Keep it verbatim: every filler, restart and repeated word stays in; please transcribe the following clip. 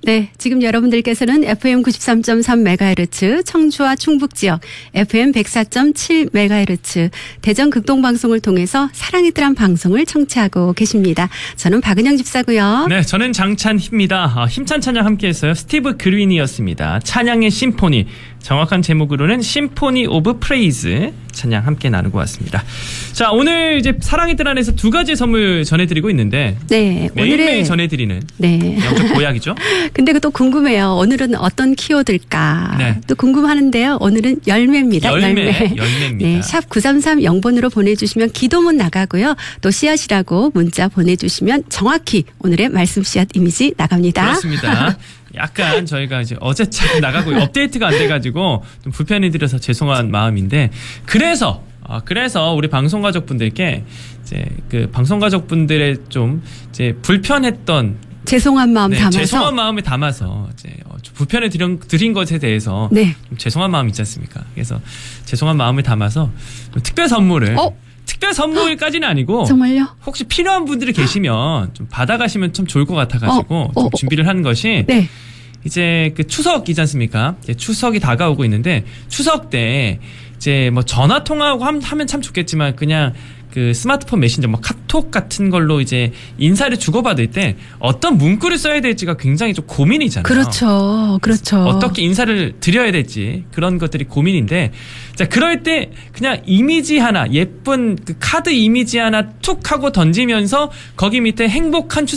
네, 지금 여러분들께서는 에프엠 구십삼 점 삼 메가헤르츠 청주와 충북 지역, 에프엠 백사 점 칠 메가헤르츠 대전 극동방송을 통해서 사랑의 뜰 한 방송을 청취하고 계십니다. 저는 박은영 집사고요. 네, 저는 장찬희입니다. 아, 힘찬 찬양 함께했어요. 스티브 그린이었습니다. 찬양의 심포니. 정확한 제목으로는 심포니 오브 프레이즈 찬양 함께 나누고 왔습니다. 자, 오늘 이제 사랑의 뜰 안에서 두 가지 선물 전해드리고 있는데 네, 매일매일 오늘은 전해드리는 네. 영적 보약이죠. 근데 또 궁금해요. 오늘은 어떤 키워드일까? 네. 또 궁금하는데요. 오늘은 열매입니다. 열매, 열매. 열매입니다. 네, 샵 구삼삼영 번으로 보내주시면 기도문 나가고요. 또 씨앗이라고 문자 보내주시면 정확히 오늘의 말씀 씨앗 이미지 나갑니다. 그렇습니다. 약간 저희가 이제 어제처럼 나가고 업데이트가 안 돼가지고 좀 불편해드려서 죄송한 마음인데 그래서 아, 그래서 우리 방송 가족분들께 이제 그 방송 가족분들의 좀 이제 불편했던 죄송한 마음 네, 담아서 죄송한 마음을 담아서 이제 좀 불편해 드린, 드린 것에 대해서 네. 좀 죄송한 마음 있지 않습니까? 그래서 죄송한 마음을 담아서 좀 특별 선물을 어? 특별 선물까지는 아니고 정말요? 혹시 필요한 분들이 계시면 좀 받아가시면 참 좋을 것 같아가지고 어, 어, 좀 준비를 하는 것이 네. 이제 그 추석이지 않습니까? 이제 추석이 다가오고 있는데 추석 때 이제 뭐 전화 통화하고 하면 참 좋겠지만 그냥 그 스마트폰 메신저 뭐 카톡 같은 걸로 이제 인사를 주고받을 때 어떤 문구를 써야 될지가 굉장히 좀 고민이잖아요. 그렇죠. 그렇죠. 어떻게 인사를 드려야 될지 그런 것들이 고민인데 자 그럴 때 그냥 이미지 하나 예쁜 그 카드 이미지 하나 툭 하고 던지면서 거기 밑에 행복한 추석